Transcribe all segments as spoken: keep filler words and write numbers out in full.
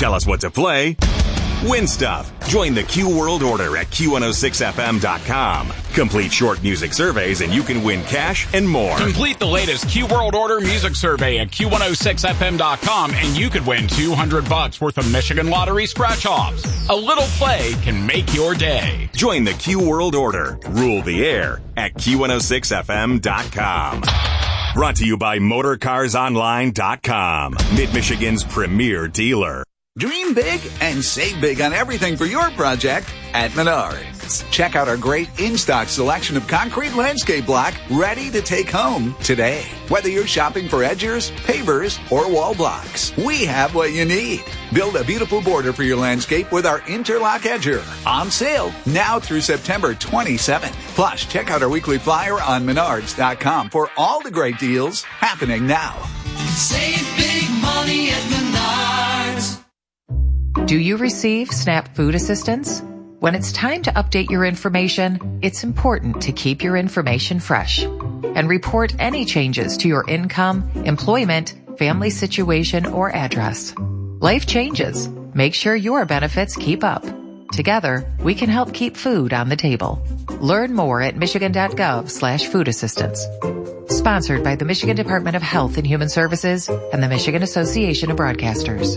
Tell us what to play. Win stuff. Join the Q World Order at Q one oh six F M dot com. Complete short music surveys and you can win cash and more. Complete the latest Q World Order music survey at Q one oh six F M dot com and you could win two hundred bucks worth of Michigan Lottery scratch-offs. A little play can make your day. Join the Q World Order. Rule the air at Q one oh six F M dot com. Brought to you by Motor Cars Online dot com, Mid-Michigan's premier dealer. Dream big and save big on everything for your project at Menards. Check out our great in-stock selection of concrete landscape block ready to take home today. Whether you're shopping for edgers, pavers, or wall blocks, we have what you need. Build a beautiful border for your landscape with our Interlock Edger. On sale now through September twenty-seventh. Plus, check out our weekly flyer on Menards dot com for all the great deals happening now. Save big money at Menards. Do you receive SNAP food assistance? When it's time to update your information, it's important to keep your information fresh and report any changes to your income, employment, family situation, or address. Life changes. Make sure your benefits keep up. Together, we can help keep food on the table. Learn more at michigan.gov slash food assistance. Sponsored by the Michigan Department of Health and Human Services and the Michigan Association of Broadcasters.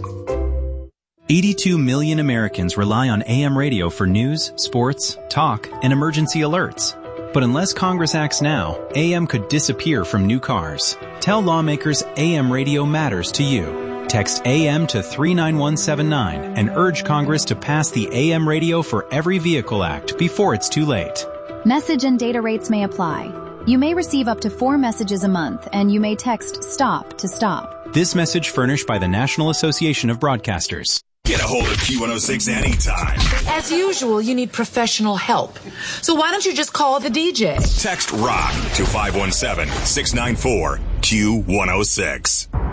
eighty-two million Americans rely on A M radio for news, sports, talk, and emergency alerts. But unless Congress acts now, A M could disappear from new cars. Tell lawmakers A M radio matters to you. Text A M to three nine one seven nine and urge Congress to pass the A M Radio for Every Vehicle Act before it's too late. Message and data rates may apply. You may receive up to four messages a month, and you may text STOP to stop. This message furnished by the National Association of Broadcasters. Get a hold of Q one oh six anytime. As usual, you need professional help. So why don't you just call the D J? Text ROCK to five one seven, six nine four, Q one oh six.